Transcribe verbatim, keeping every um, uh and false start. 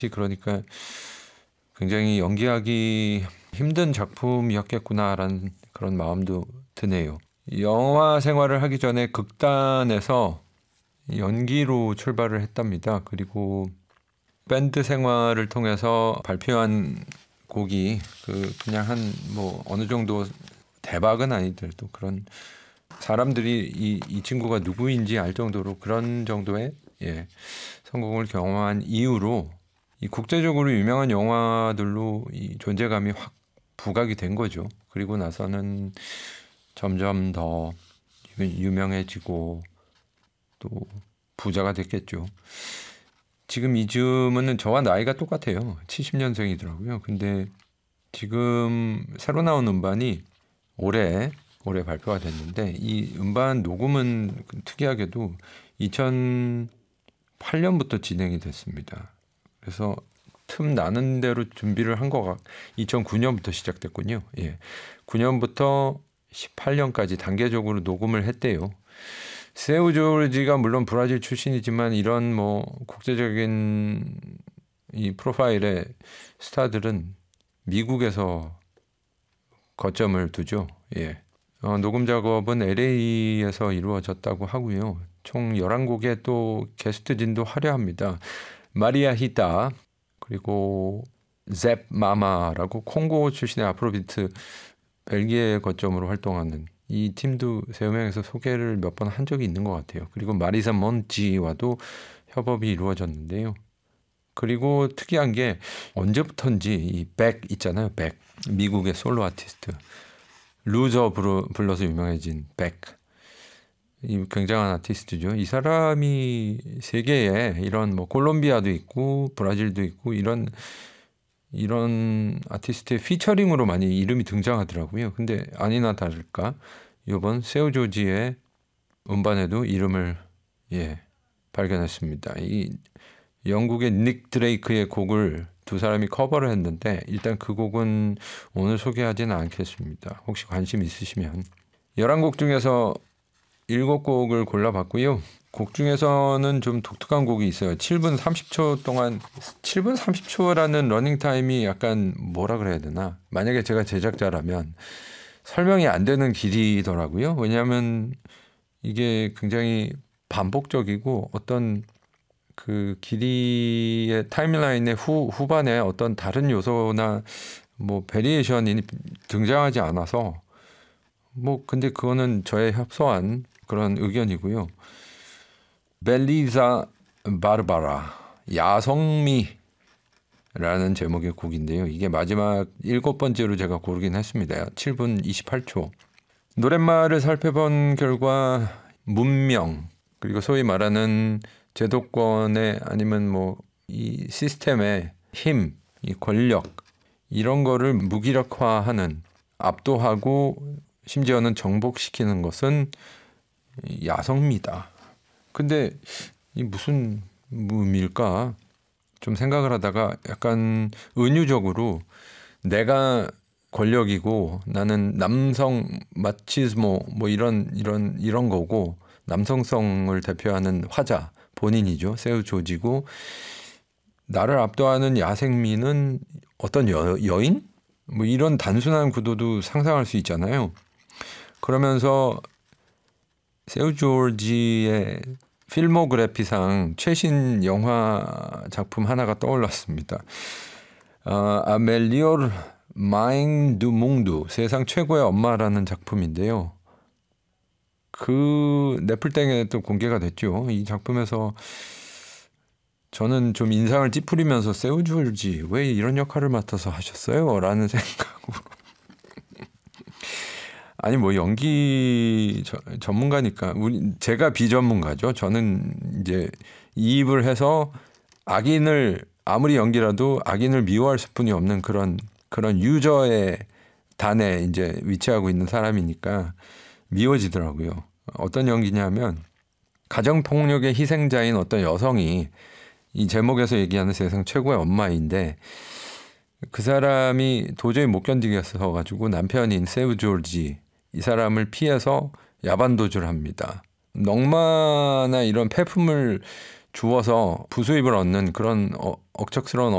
그러니까 굉장히 연기하기 힘든 작품이었겠구나라는 그런 마음도 드네요. 영화 생활을 하기 전에 극단에서 연기로 출발을 했답니다. 그리고 밴드 생활을 통해서 발표한 곡이 그 그냥 한 뭐 어느 정도 대박은 아니더라도 그런 사람들이 이, 이 친구가 누구인지 알 정도로 그런 정도의 예, 성공을 경험한 이후로 이 국제적으로 유명한 영화들로 이 존재감이 확 부각이 된 거죠. 그리고 나서는 점점 더 유명해지고 또 부자가 됐겠죠. 지금 이즈음은 저와 나이가 똑같아요. 칠십 년생이더라고요. 근데 지금 새로 나온 음반이 올해 올해 발표가 됐는데 이 음반 녹음은 특이하게도 이천팔 년부터 진행이 됐습니다. 그래서 틈 나는 대로 준비를 한 거가 이천구 년부터 시작됐군요. 예. 구 년부터 십팔 년까지 단계적으로 녹음을 했대요. 세우 조르지가 물론 브라질 출신이지만 이런 뭐 국제적인 이 프로파일의 스타들은 미국에서 거점을 두죠. 예. 어, 녹음 작업은 엘에이에서 이루어졌다고 하고요. 총 열한 곡의 또 게스트진도 화려합니다. 마리아 히타 그리고 잽 마마라고 콩고 출신의 아프로비트 벨기에 거점으로 활동하는 이 팀도 세우명에서 소개를 몇 번 한 적이 있는 것 같아요. 그리고 마리사 먼지와도 협업이 이루어졌는데요. 그리고 특이한 게 언제부턴지 이 백 있잖아요. 백 미국의 솔로 아티스트 루저 불러서 유명해진 백 이 굉장한 아티스트죠. 이 사람이 세계에 이런 뭐 콜롬비아도 있고 브라질도 있고 이런 이런 아티스트의 피처링으로 많이 이름이 등장하더라고요. 근데 아니나 다를까 이번 세우 조지의 음반에도 이름을 예 발견했습니다. 이 영국의 닉 드레이크의 곡을 두 사람이 커버를 했는데 일단 그 곡은 오늘 소개하지는 않겠습니다. 혹시 관심 있으시면 열한 곡 중에서 일곱 곡을 골라봤고요. 곡 중에서는 좀 독특한 곡이 있어요. 칠 분 삼십 초 동안 칠 분 삼십 초라는 러닝타임이 약간 뭐라 그래야 되나 만약에 제가 제작자라면 설명이 안 되는 길이더라고요. 왜냐하면 이게 굉장히 반복적이고 어떤 그 길이의 타임라인의 후, 후반에 어떤 다른 요소나 뭐 베리에이션이 등장하지 않아서 뭐 근데 그거는 저의 협소한 그런 의견이고요. 벨리자 바르바라 야성미라는 제목의 곡인데요. 이게 마지막 일곱 번째로 제가 고르긴 했습니다. 칠 분 이십팔 초. 노랫말을 살펴본 결과 문명 그리고 소위 말하는 제도권의 아니면 뭐 이 시스템의 힘, 이 권력 이런 거를 무기력화하는 압도하고 심지어는 정복시키는 것은 야성미다. 근데 이 무슨 의미일까? 좀 생각을 하다가 약간 은유적으로 내가 권력이고 나는 남성 마치스모 뭐 이런 이런 이런 거고 남성성을 대표하는 화자 본인이죠. 세우 조지고 나를 압도하는 야생미는 어떤 여, 여인? 뭐 이런 단순한 구도도 상상할 수 있잖아요. 그러면서 세우 조지의 필모그래피상 최신 영화 작품 하나가 떠올랐습니다. 어, 아멜리오르 마잉 두 몽두 세상 최고의 엄마라는 작품인데요. 그 넷플땡에 또 공개가 됐죠. 이 작품에서 저는 좀 인상을 찌푸리면서 세우 조지 왜 이런 역할을 맡아서 하셨어요? 라는 생각으로 아니 뭐 연기 저, 전문가니까 우리 제가 비전문가죠. 저는 이제 이입을 해서 악인을 아무리 연기라도 악인을 미워할 수뿐이 없는 그런 그런 유저의 단에 이제 위치하고 있는 사람이니까 미워지더라고요. 어떤 연기냐면 가정폭력의 희생자인 어떤 여성이 이 제목에서 얘기하는 세상 최고의 엄마인데 그 사람이 도저히 못 견디겠어 가지고 남편인 세우 조지 이 사람을 피해서 야반도주를 합니다. 넝마나 이런 폐품을 주워서 부수입을 얻는 그런 어, 억척스러운